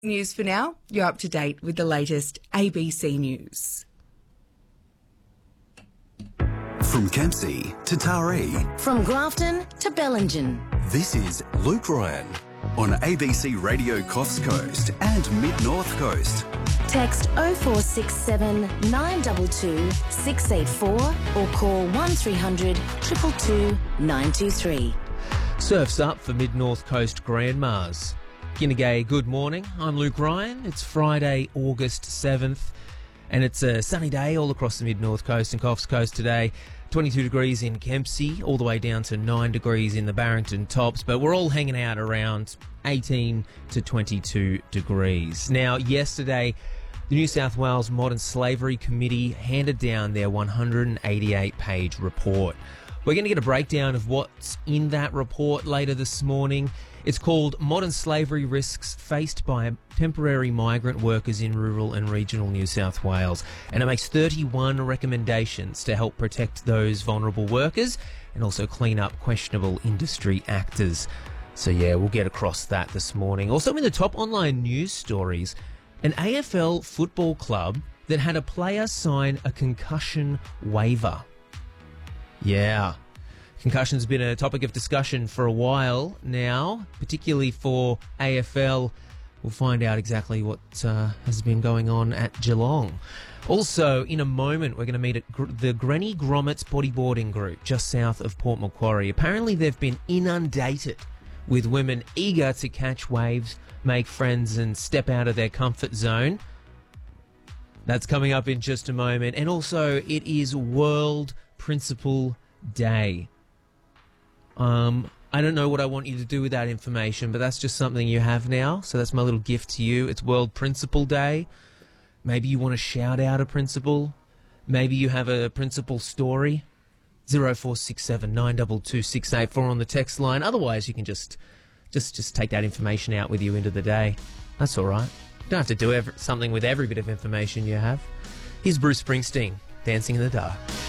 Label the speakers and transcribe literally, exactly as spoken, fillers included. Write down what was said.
Speaker 1: News for now. You're up to date with the latest A B C News.
Speaker 2: From Kempsey to Taree.
Speaker 3: From Grafton to Bellingen.
Speaker 2: This is Luke Ryan on A B C Radio Coffs Coast and Mid-North Coast.
Speaker 3: Text oh four six seven, nine two two, six eight four or call one three hundred, two two two, nine two three.
Speaker 4: Surf's up for Mid-North Coast grandmas. Ginnegay, good morning. I'm Luke Ryan. It's Friday, August seventh, and it's a sunny day all across the Mid-North Coast and Coffs Coast today. twenty-two degrees in Kempsey, all the way down to nine degrees in the Barrington Tops, but we're all hanging out around eighteen to twenty-two degrees. Now, yesterday, the New South Wales Modern Slavery Committee handed down their one hundred eighty-eight page report. We're going to get a breakdown of what's in that report later this morning. It's called Modern Slavery Risks Faced by Temporary Migrant Workers in Rural and Regional New South Wales. And it makes thirty-one recommendations to help protect those vulnerable workers and also clean up questionable industry actors. So yeah, we'll get across that this morning. Also in the top online news stories, an A F L football club that had a player sign a concussion waiver. Yeah. Concussion's been a topic of discussion for a while now, particularly for A F L. We'll find out exactly what uh, has been going on at Geelong. Also, in a moment, we're going to meet at Gr- the Granny Grommets bodyboarding group just south of Port Macquarie. Apparently, they've been inundated with women eager to catch waves, make friends and step out of their comfort zone. That's coming up in just a moment. And also, it is World Principal Day. Um, I don't know what I want you to do with that information, but that's just something you have now. So that's my little gift to you. It's World Principal Day. Maybe you want to shout out a principal. Maybe you have a principal story. zero four six seven, nine two two, six eight four on the text line. Otherwise, you can just, just, just take that information out with you into the day. That's all right. You don't have to do every, something with every bit of information you have. Here's Bruce Springsteen, Dancing in the Dark.